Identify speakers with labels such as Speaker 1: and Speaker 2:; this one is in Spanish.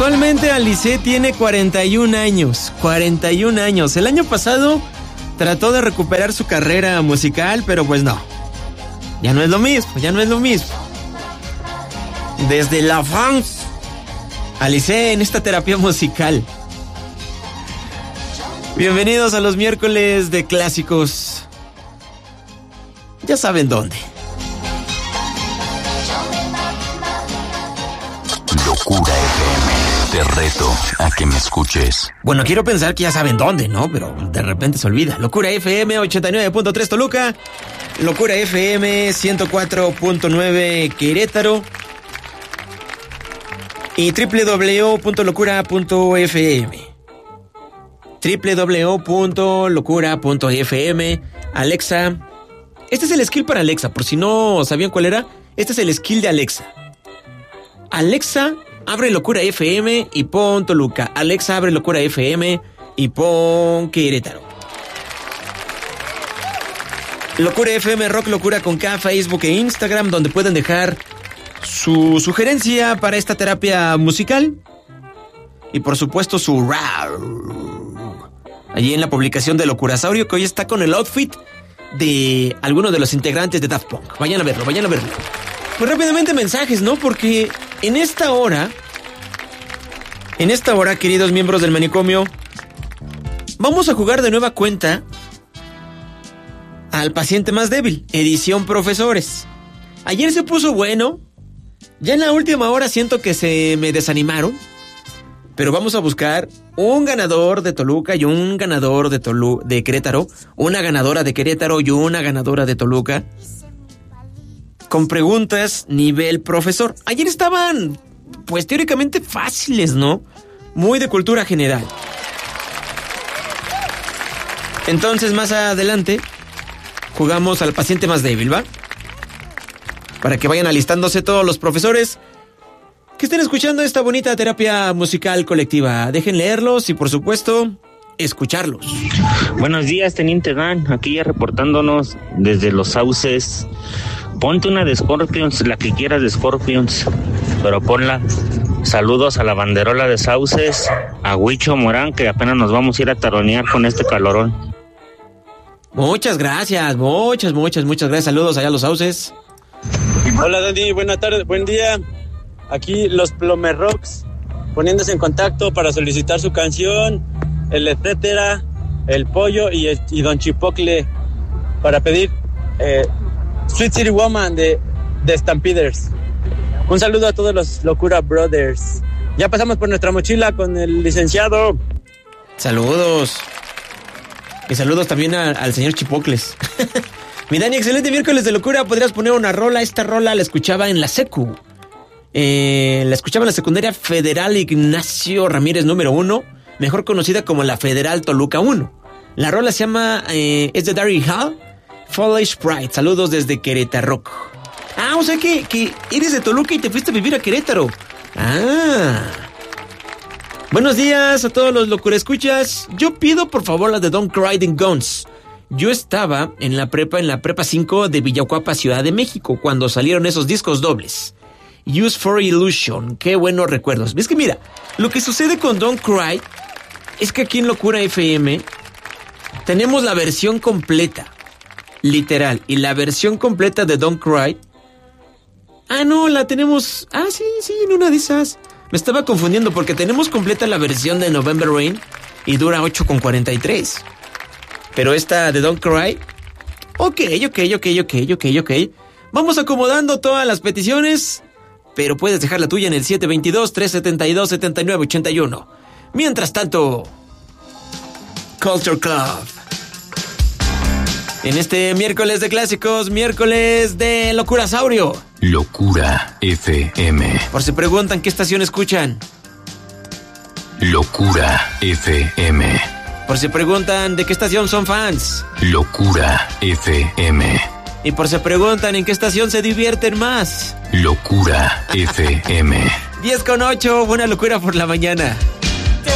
Speaker 1: Actualmente Alice tiene 41 años. 41 años. El año pasado trató de recuperar su carrera musical, pero pues no. Ya no es lo mismo. Desde la France, Alice en esta terapia musical. Bienvenidos a los miércoles de clásicos. Ya saben dónde.
Speaker 2: Locura FM, te reto a que me escuches.
Speaker 1: Bueno, quiero pensar que ya saben dónde, ¿no? Pero de repente se olvida. Locura FM 89.3 Toluca, Locura FM 104.9 Querétaro y www.locura.fm. www.locura.fm. Alexa. Este es el skill para Alexa, por si no sabían cuál era. Este es el skill de Alexa. Alexa, abre Locura FM y pon Toluca. Alexa, abre Locura FM y pon Querétaro. Locura FM Rock, Locura con K, Facebook e Instagram, donde pueden dejar su sugerencia para esta terapia musical. Y por supuesto su RAW. Allí en la publicación de Locurasaurio, que hoy está con el outfit de alguno de los integrantes de Daft Punk. Vayan a verlo. Pues rápidamente mensajes, ¿no? Porque en esta hora, queridos miembros del manicomio, vamos a jugar de nueva cuenta al paciente más débil, edición profesores. Ayer se puso bueno, ya en la última hora siento que se me desanimaron, pero vamos a buscar un ganador de Toluca y un ganador de Querétaro, una ganadora de Querétaro y una ganadora de Toluca, con preguntas nivel profesor. Ayer estaban, pues teóricamente fáciles, ¿no? Muy de cultura general. Entonces más adelante jugamos al paciente más débil, ¿va? Para que vayan alistándose todos los profesores que estén escuchando esta bonita terapia musical colectiva. Dejen leerlos y por supuesto escucharlos.
Speaker 3: Buenos días, Teniente Dan, aquí ya reportándonos desde Los Sauces. Ponte una de Scorpions, la que quieras de Scorpions, pero ponla. Saludos a la banderola de Sauces, a Huicho Morán, que apenas nos vamos a ir a taronear con este calorón.
Speaker 1: Muchas gracias, muchas gracias. Saludos allá a Los Sauces.
Speaker 4: Hola, Dani, buena tarde, buen día. Aquí los Plomer Rocks, poniéndose en contacto para solicitar su canción, el etcétera, el pollo y Don Chipocle, para pedir Sweet City Woman de Stampeders. Un saludo a todos los Locura Brothers. Ya pasamos por nuestra mochila con el licenciado.
Speaker 1: Saludos. Y saludos también al señor Chipocles. Mi Dani, excelente miércoles de locura. ¿Podrías poner una rola? Esta rola la escuchaba en la secu. La escuchaba en la secundaria Federal Ignacio Ramírez número 1, mejor conocida como la Federal Toluca 1. La rola se llama, es de Darry Hall, Foolish Pride. Saludos desde Querétaro. Ah, o sea que eres de Toluca y te fuiste a vivir a Querétaro. Ah. Buenos días a todos los locura escuchas. Yo pido por favor la de Don't Cry in Guns. Yo estaba en la prepa 5 de Villacuapa, Ciudad de México, cuando salieron esos discos dobles. Use for Illusion, qué buenos recuerdos. ¿Ves que mira, lo que sucede con Don't Cry es que aquí en Locura FM tenemos la versión completa, literal, y la versión completa de Don't Cry. Ah, no, la tenemos. Ah, sí, en una de esas. Me estaba confundiendo porque tenemos completa la versión de November Rain y dura 8:43. Pero esta de Don't Cry. Ok. Vamos acomodando todas las peticiones, pero puedes dejar la tuya en el 722-372-7981. Mientras tanto, Culture Club. En este miércoles de clásicos, miércoles de Locurasaurio.
Speaker 2: Locura FM.
Speaker 1: Por si preguntan qué estación escuchan.
Speaker 2: Locura FM.
Speaker 1: Por si preguntan de qué estación son fans.
Speaker 2: Locura FM.
Speaker 1: Y por si preguntan en qué estación se divierten más.
Speaker 2: Locura FM.
Speaker 1: 10:08, buena locura por la mañana.